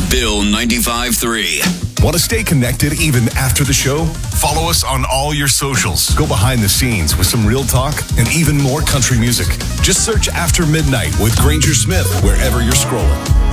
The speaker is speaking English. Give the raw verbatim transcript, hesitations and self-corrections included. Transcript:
Bill ninety-five three. Want to stay connected even after the show? Follow us on all your socials. Go behind the scenes with some real talk and even more country music. Just search After Midnight with Granger Smith wherever you're scrolling.